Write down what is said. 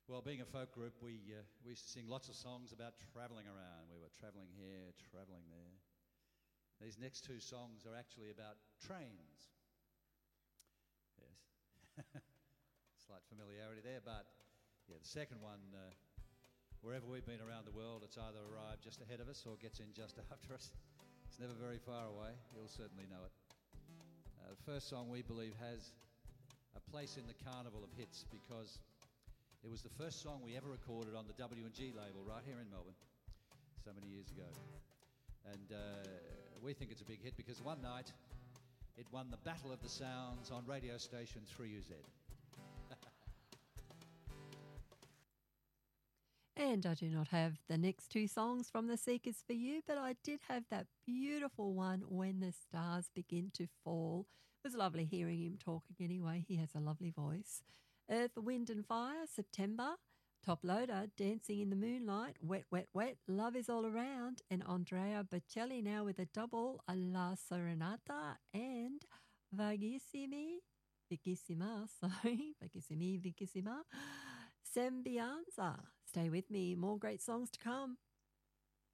Well, being a folk group, we used to sing lots of songs about travelling around. We were travelling here, travelling there. These next two songs are actually about trains. Yes. Slight familiarity there, but yeah, the second one, wherever we've been around the world, it's either arrived just ahead of us or gets in just after us. It's never very far away. You'll certainly know it. The first song we believe has a place in the carnival of hits because it was the first song we ever recorded on the W&G label right here in Melbourne so many years ago. And we think it's a big hit because one night it won the Battle of the Sounds on radio station 3UZ. And I do not have the next two songs from The Seekers for you, but I did have that beautiful one, When the Stars Begin to Fall. It was lovely hearing him talking anyway. He has a lovely voice. Earth, Wind and Fire, September. Top Loader, Dancing in the Moonlight. Wet, Wet, Wet, Love is All Around. And Andrea Bocelli now with a double, La Serenata and Vagissimi. Vagissima, Vagissima. Sembianza. Stay with me, more great songs to come.